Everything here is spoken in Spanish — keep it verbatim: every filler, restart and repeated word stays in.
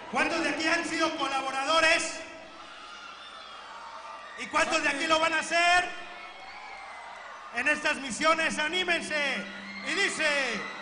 ¿Cuántos de aquí han sido colaboradores? ¿Y cuántos de aquí lo van a hacer? En estas misiones, anímense. Y dice...